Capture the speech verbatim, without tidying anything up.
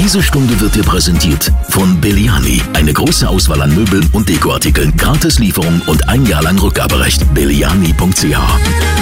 Diese Stunde wird dir präsentiert von Belliani. Eine große Auswahl an Möbeln und Dekoartikeln. Gratis Lieferung und ein Jahr lang Rückgaberecht. Belliani punkt c h